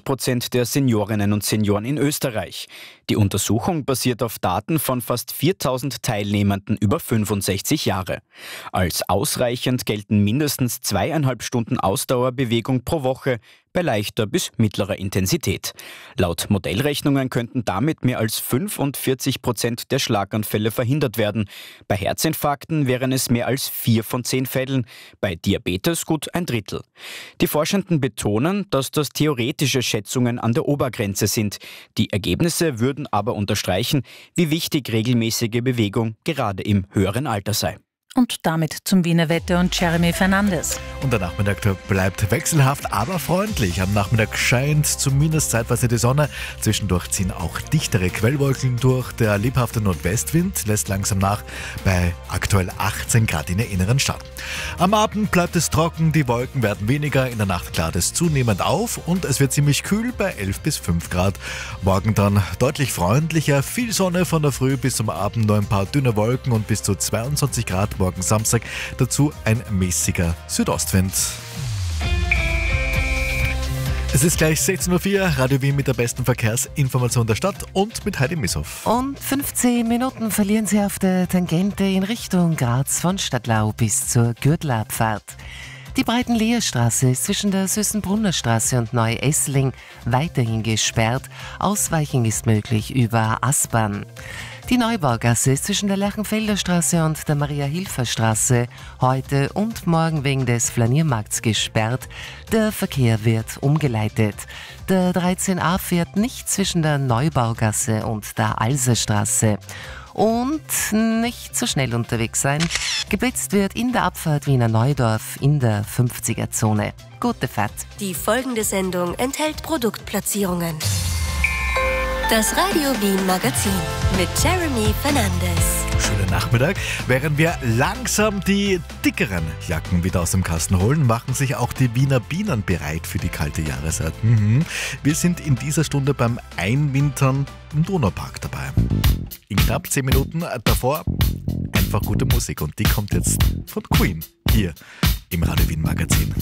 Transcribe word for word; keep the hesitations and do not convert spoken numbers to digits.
fünfundneunzig Prozent der Seniorinnen und Senioren in Österreich. Die Untersuchung basiert auf Daten von fast viertausend Teilnehmenden über fünfundsechzig Jahre. Als ausreichend gelten mindestens zweieinhalb Stunden Ausdauerbewegung pro Woche bei leichter bis mittlerer Intensität. Laut Modellrechnungen könnten damit mehr als fünfundvierzig Prozent der Schlaganfälle verhindert werden. Bei Herzinfarkten wären es mehr als vier von zehn Fällen, bei Diabetes gut ein Drittel. Die Forschenden betonen, dass das theoretische Schätzungen an der Obergrenze sind. Die Ergebnisse würden aber unterstreichen, wie wichtig regelmäßige Bewegung gerade im höheren Alter sei. Und damit zum Wiener Wetter und Jeremy Fernandes. Und der Nachmittag der bleibt wechselhaft, aber freundlich. Am Nachmittag scheint zumindest zeitweise die Sonne. Zwischendurch ziehen auch dichtere Quellwolken durch. Der lebhafte Nordwestwind lässt langsam nach bei aktuell achtzehn Grad in der inneren Stadt. Am Abend bleibt es trocken, die Wolken werden weniger. In der Nacht klart es zunehmend auf und es wird ziemlich kühl bei elf bis fünf Grad. Morgen dann deutlich freundlicher, viel Sonne von der Früh bis zum Abend, nur ein paar dünne Wolken und bis zu zweiundzwanzig Grad. Morgen Samstag, dazu ein mäßiger Südostwind. Es ist gleich sechzehn Uhr vier, Radio Wien mit der besten Verkehrsinformation der Stadt und mit Heidi Misshoff. Und fünfzehn Minuten verlieren Sie auf der Tangente in Richtung Graz von Stadtlau bis zur Gürtlerabfahrt. Die Breitenleherstraße ist zwischen der Süßenbrunner Straße und Neu-Essling weiterhin gesperrt. Ausweichen ist möglich über Aspern. Die Neubaugasse ist zwischen der Lerchenfelder Straße und der Maria-Hilfer-Straße heute und morgen wegen des Flaniermarkts gesperrt. Der Verkehr wird umgeleitet. Der dreizehn a fährt nicht zwischen der Neubaugasse und der Alserstraße. Und nicht so schnell unterwegs sein. Geblitzt wird in der Abfahrt Wiener Neudorf in der fünfziger-Zone. Gute Fahrt. Die folgende Sendung enthält Produktplatzierungen. Das Radio Wien Magazin mit Jeremy Fernandes. Schönen Nachmittag. Während wir langsam die dickeren Jacken wieder aus dem Kasten holen, machen sich auch die Wiener Bienen bereit für die kalte Jahreszeit. Mhm. Wir sind in dieser Stunde beim Einwintern im Donaupark dabei. In knapp zehn Minuten davor einfach gute Musik und die kommt jetzt von Queen hier im Radio Wien Magazin.